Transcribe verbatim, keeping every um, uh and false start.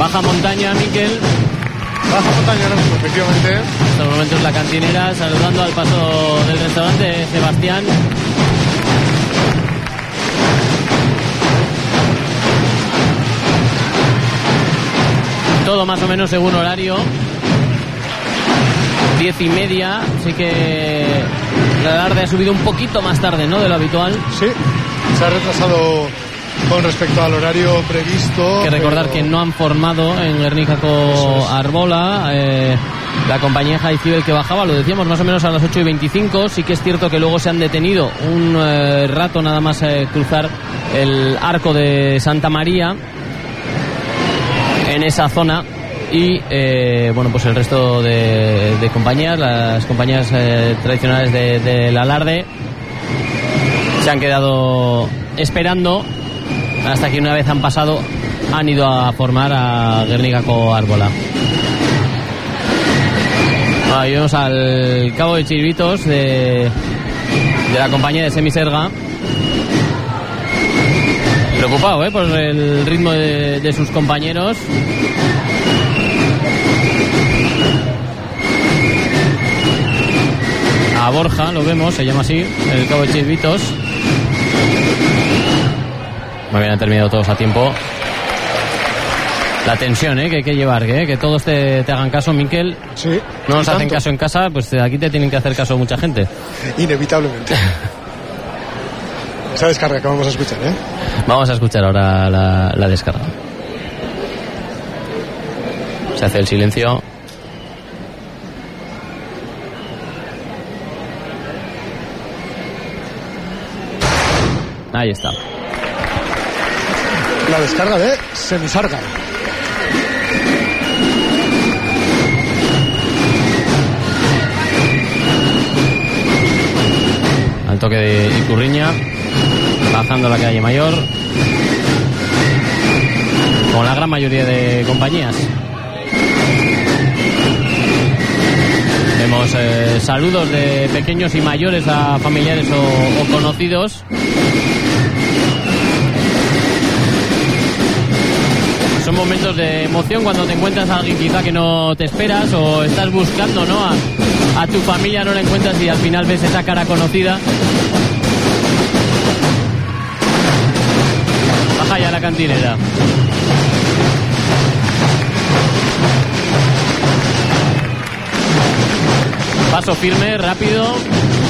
baja montaña, Miquel. Baja montaña, no, efectivamente. En estos momentos la cantinera saludando al paso del restaurante Sebastián. Todo más o menos según horario. Diez y media, así que la Alarde ha subido un poquito más tarde, ¿no?, de lo habitual. Sí, se ha retrasado con respecto al horario previsto. Hay que recordar pero... que no han formado en Gernika-Co Arbola eh, la compañía Jaizkibel que bajaba, lo decíamos, más o menos a las ocho y veinticinco. Sí que es cierto que luego se han detenido un eh, rato nada más eh, cruzar el arco de Santa María en esa zona. Y eh, bueno, pues el resto de, de compañías, las compañías eh, tradicionales de, de la Alarde, se han quedado esperando hasta que una vez han pasado han ido a formar a Gernika-Co Arbola. Ahí vemos al cabo de Chiribitos de, de la compañía de Semiserga, preocupado ¿eh? por el ritmo de, de sus compañeros. A Borja lo vemos, se llama así, el cabo de Chiribitos. Muy bien, han terminado todos a tiempo. La tensión ¿eh? que hay que llevar, ¿eh? que todos te, te hagan caso, Miquel. Sí. No nos hacen caso en casa, pues aquí te tienen que hacer caso mucha gente. Inevitablemente. Esa descarga que vamos a escuchar, ¿eh? Vamos a escuchar ahora la, la descarga. Se hace el silencio. Ahí está. La descarga de Semisarga. Al toque de Iturriña, bajando la calle Mayor, con la gran mayoría de compañías. Vemos eh, saludos de pequeños y mayores a familiares o, o conocidos. Son momentos de emoción cuando te encuentras a alguien quizá que no te esperas, o estás buscando, ¿no?, a, a tu familia, no la encuentras y al final ves esa cara conocida. Baja ya la cantinera. Paso firme, rápido.